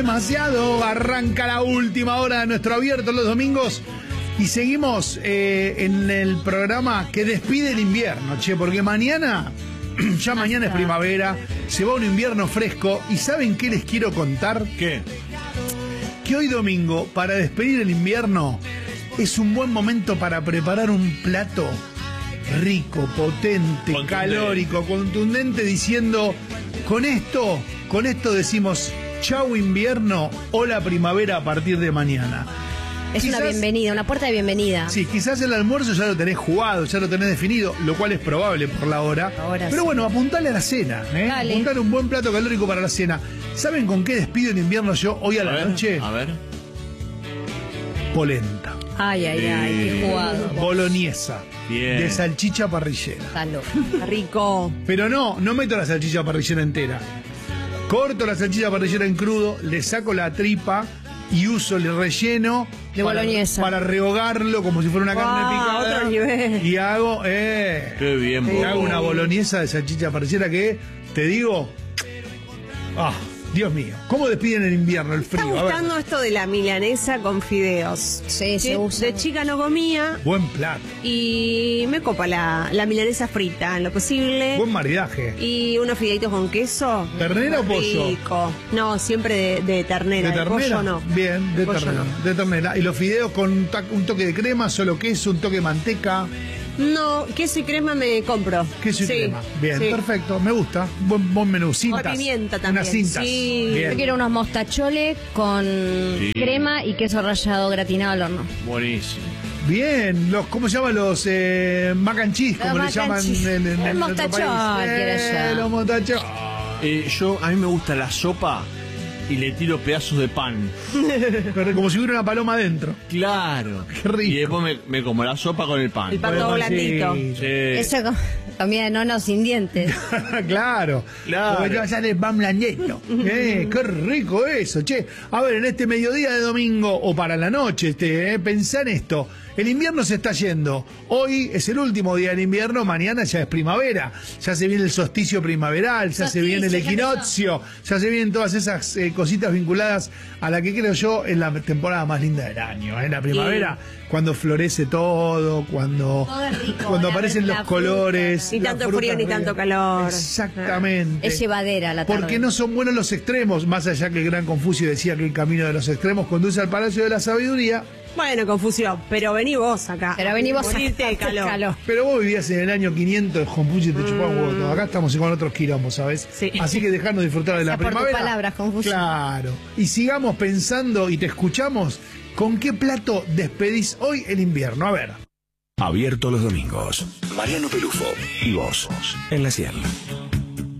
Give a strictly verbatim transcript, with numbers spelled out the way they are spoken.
demasiado. Arranca la última hora de nuestro abierto los domingos. Y seguimos eh, en el programa que despide el invierno, che, porque mañana, ya mañana es primavera, se va un invierno fresco. ¿Y saben qué les quiero contar? ¿Qué? Que hoy domingo, para despedir el invierno, es un buen momento para preparar un plato rico, potente, Contundente. calórico, contundente, diciendo, con esto, con esto decimos, chau invierno, hola primavera a partir de mañana. Es Quizás, una bienvenida, una puerta de bienvenida. Sí, quizás el almuerzo ya lo tenés jugado, ya lo tenés definido, lo cual es probable por la hora. Ahora Pero sí. bueno, apuntale a la cena, ¿eh? Dale. Apuntale un buen plato calórico para la cena. ¿Saben con qué despido el invierno yo hoy a, A la ver, noche? a ver. Polenta. Ay, ay, ay, Bien. qué jugado. Boloñesa. Bien. De salchicha parrillera. Está loco. Rico. Pero no, no meto la salchicha parrillera entera. Corto la salchicha parrillera en crudo, le saco la tripa y uso el relleno De para, boloñesa. para rehogarlo como si fuera una carne Ah, picada. otro nivel. Y hago, eh, Qué bien, y vos. hago una boloñesa de salchicha parrillera que, te digo, ah, Dios mío, ¿cómo despiden el invierno, el Está frío? A ver. gustando esto de la milanesa con fideos. Sí, se Que usa. De chica no comía Buen plato, y me copa la, la milanesa frita en lo posible. buen maridaje. Y unos fideitos con queso. ¿Ternera o pollo? Rico. No, siempre de, de ternera. ¿De De ternera? pollo no. Bien, de pollo ternera. no. De ternera. Y los fideos con un, ta- un toque de crema, solo queso, un toque de manteca. No, queso y crema me compro. Queso y Sí, crema. Bien, sí. perfecto, me gusta. Buen, buen menú. Cintas. pimienta también, Unas cintas. sí. Yo Bien. quiero unos mostacholes con Sí. crema y queso rallado gratinado al horno. Buenísimo. Bien, los, ¿cómo se llaman los eh, mac and cheese? Los Como le mac and llaman cheese. en, en- El en nuestro mostachol, país. quiero Eh, yo. los mostachol. Eh, yo, a mí me gusta la sopa y le tiro pedazos de pan. Pero como si hubiera una paloma adentro. Claro. Qué rico. Y después me, me como la sopa con el pan. El pan todo Bueno, blandito. sí. Sí. Eso com- comida de nono sin dientes. Claro, Claro. Porque ya sale pan blandito. Eh, qué rico eso, che. A ver, en este mediodía de domingo o para la noche, este, eh, pensá en esto. El invierno se está yendo. Hoy es el último día del invierno, mañana ya es primavera. Ya se viene el solsticio primaveral, ya se Solsticio, viene el ya equinoccio, ya se vienen todas esas eh, cositas vinculadas a la que creo yo es la temporada más linda del año, ¿eh? La primavera, cuando florece todo, cuando, Todo es rico, cuando la- aparecen la los fruta. colores. Ni las tanto frío frutas ni verdes. tanto calor. Exactamente. Es llevadera la tarde. Porque no son buenos los extremos, más allá que el gran Confucio decía que el camino de los extremos conduce al palacio de la sabiduría. Bueno, confusión. Pero vení vos acá. Pero vení vos a Morirte de calor. Pero vos vivías en el año quinientos, Confucio te chupaba un huevo todo. Acá estamos con otros quilombos, ¿sabes? Sí. Así que dejarnos disfrutar de la Gracias por tus primavera. palabras, Confucio. Claro. Y sigamos pensando y te escuchamos. ¿Con qué plato despedís hoy el invierno? A ver. Abierto los domingos. Mariano Pelufo y vos en la cien.